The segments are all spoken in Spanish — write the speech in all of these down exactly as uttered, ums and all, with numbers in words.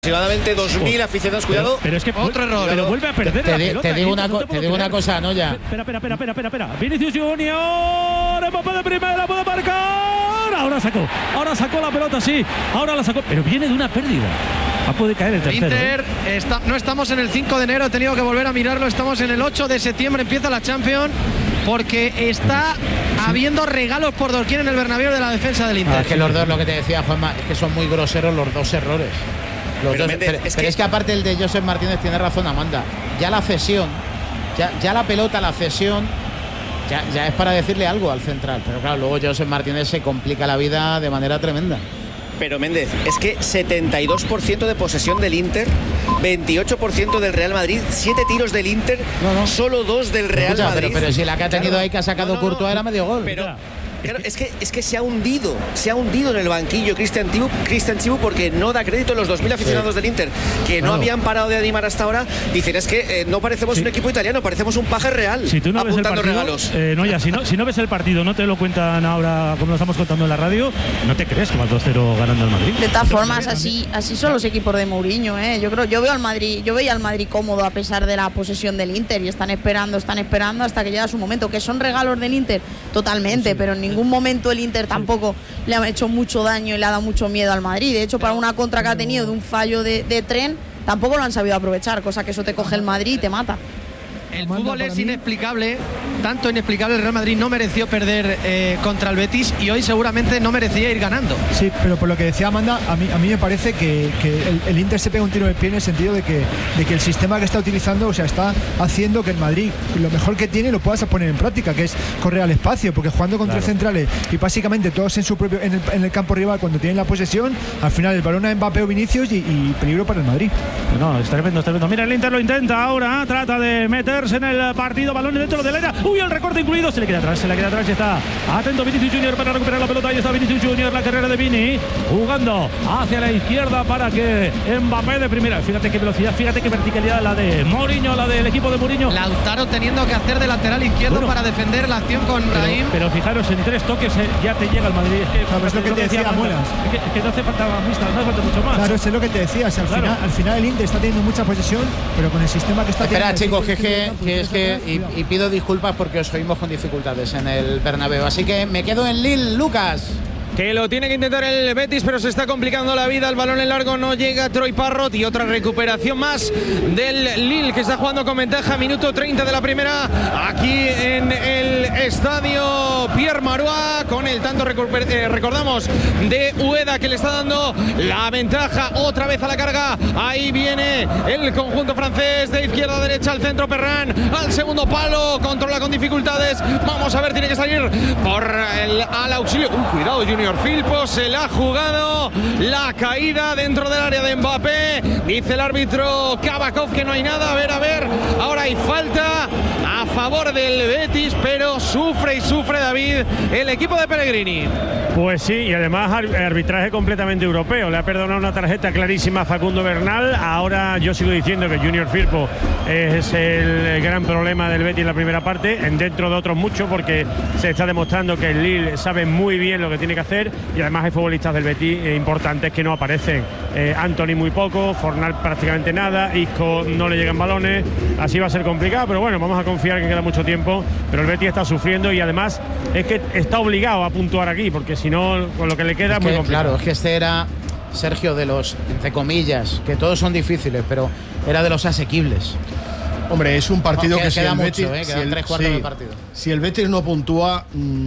Aproximadamente dos mil aficionados, cuidado. Pero, pero es que otro error. Pero vuelve a perder te, la te, pelota. te digo, una, no te te digo una cosa, ¿no? Ya. Espera, espera, espera, espera, espera, espera. Vinicius Junior, Mbappé de primera, puede marcar. Ahora sacó, ahora sacó la pelota, sí. Ahora la sacó, pero viene de una pérdida. Ah, puede caer el tercero. Inter, ¿eh? está, no estamos en el cinco de enero, he tenido que volver a mirarlo. Estamos en el ocho de septiembre, empieza la Champions. Porque está habiendo regalos por doquier en el Bernabéu de la defensa del Inter. Ah, es que los dos, lo que te decía Juanma, es que son muy groseros los dos errores. Los pero, dos, Méndez, pero, es, pero que... es que aparte el de Josep Martínez tiene razón Amanda. Ya la cesión, ya, ya la pelota, la cesión, ya, ya es para decirle algo al central. Pero claro, luego Josep Martínez se complica la vida de manera tremenda. Pero Méndez, es que setenta y dos por ciento de posesión del Inter, veintiocho por ciento del Real Madrid, siete tiros del Inter, no, no. solo dos del Real Escucha, Madrid. Pero, pero si la que ha tenido claro. ahí que ha sacado no, no, Courtois era medio gol. Pero, claro, es que, es que se ha hundido, se ha hundido en el banquillo Cristian Chibu, Cristian Chibu porque no da crédito a los dos mil aficionados sí. del Inter, que no claro. habían parado de animar hasta ahora. Dicen, es que eh, no parecemos sí. un equipo italiano, parecemos un paje real, si tú no apuntando ves el partido, regalos. Eh, no, ya, si, no, si no ves el partido, no te lo cuentan ahora como lo estamos contando en la radio, no te crees que va dos cero ganando el Madrid. De todas formas, así, así son los equipos de Mourinho, ¿eh? Yo creo, yo veo al Madrid, yo veía al Madrid cómodo a pesar de la posesión del Inter y están esperando, están esperando hasta que llega su momento, que son regalos del Inter, totalmente, sí. pero en ningún momento el Inter tampoco sí. le ha hecho mucho daño y le ha dado mucho miedo al Madrid. De hecho, para una contra que ha tenido de un fallo de, de tren, tampoco lo han sabido aprovechar, cosa que eso te coge el Madrid y te mata. El fútbol es inexplicable, tanto inexplicable. El Real Madrid no mereció perder eh, contra el Betis y hoy seguramente no merecía ir ganando. Sí, pero por lo que decía Amanda, a mí, a mí me parece que, que el, el Inter se pega un tiro de pie en el sentido de que, de que el sistema que está utilizando, o sea, está haciendo que el Madrid lo mejor que tiene lo puedas poner en práctica, que es correr al espacio, porque jugando con claro. tres centrales y básicamente todos en su propio en el, en el campo rival cuando tienen la posesión, al final el balón a Mbappé o Vinicius y, y peligro para el Madrid. No, está tremendo, está tremendo. Mira, el Inter lo intenta ahora, trata de meter en el partido, balones dentro del área, uy, el recorte incluido, se le queda atrás, se le queda atrás y está atento Vinicius Junior para recuperar la pelota, ahí está Vinicius Junior, la carrera de Vini, jugando hacia la izquierda para que Mbappé de primera, fíjate qué velocidad, fíjate qué verticalidad la de Mourinho, la del equipo de Mourinho. Lautaro teniendo que hacer de lateral izquierdo bueno, para defender la acción con Brahim. Pero, pero fijaros, en tres toques ya te llega el Madrid, es que, claro, es lo que te decía, decía Muelas. Es que, es que no hace falta más, no hace falta mucho más. Claro, es lo que te decía, o sea, al, claro. final, al final el Inter está teniendo mucha posesión, pero con el sistema que está Espera, teniendo. Espera, chicos, que, que, que es que y, y pido disculpas porque os oímos con dificultades en el Bernabéu, así que me quedo en Lille, Lucas. Que lo tiene que intentar el Betis, pero se está complicando la vida. El balón en largo no llega. Troy Parrott y otra recuperación más del Lille, que está jugando con ventaja. Minuto treinta de la primera. Aquí en el estadio Pierre Marois, con el tanto eh, recordamos de Ueda, que le está dando la ventaja otra vez a la carga. Ahí viene el conjunto francés de izquierda a derecha al centro. Perran al segundo palo, controla con dificultades. Vamos a ver, tiene que salir por el al auxilio. Uh, cuidado, Junior Firpo, se la ha jugado la caída dentro del área de Mbappé. Dice el árbitro Kabakov que no hay nada. A ver, a ver, ahora hay falta a favor del Betis, pero sufre y sufre, David, el equipo de Pellegrini. Pues sí, y además arbitraje completamente europeo. Le ha perdonado una tarjeta clarísima a Facundo Bernal. Ahora yo sigo diciendo que Junior Firpo es el gran problema del Betis en la primera parte, dentro de otros muchos, porque se está demostrando que el Lille sabe muy bien lo que tiene que hacer, y además hay futbolistas del Betis eh, importantes que no aparecen. eh, Antony muy poco, Fornal prácticamente nada, Isco no le llegan balones, así va a ser complicado, pero bueno, vamos a confiar que queda mucho tiempo, pero el Betis está sufriendo y además es que está obligado a puntuar aquí, porque si no, con lo que le queda es, es muy que, complicado. Claro, es que este era, Sergio, de los, entre comillas, que todos son difíciles, pero era de los asequibles. Hombre, es un partido no, que, que si queda el mucho, Betis, eh, si quedan el, tres cuartos sí, de partido. Si el Betis no puntúa,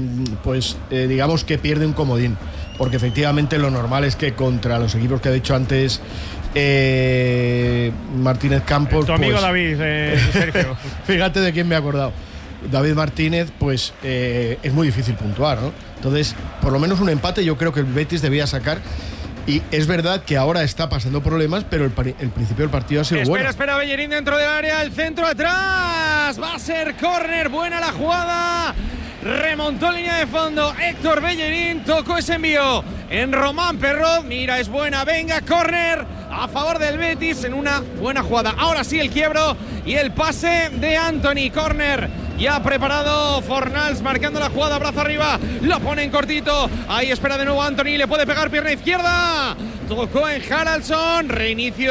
pues eh, digamos que pierde un comodín, porque efectivamente lo normal es que contra los equipos que ha dicho antes eh, Martínez Campos, tu amigo pues, David, eh, Sergio. Fíjate de quién me he acordado. David Martínez, pues eh, es muy difícil puntuar, ¿no? Entonces, por lo menos un empate yo creo que el Betis debía sacar. Y es verdad que ahora está pasando problemas, pero el, el principio del partido ha sido espera, bueno. Espera, espera, Bellerín dentro del área, el centro atrás. Va a ser córner, buena la jugada. Remontó línea de fondo Héctor Bellerín, tocó ese envío en Román Perrot. Mira, es buena, venga, córner a favor del Betis en una buena jugada. Ahora sí el quiebro y el pase de Antony, córner. Ya preparado Fornals, marcando la jugada, brazo arriba, lo pone en cortito. Ahí espera de nuevo Antony, le puede pegar pierna izquierda. Tocó en Haraldsson, reinicio.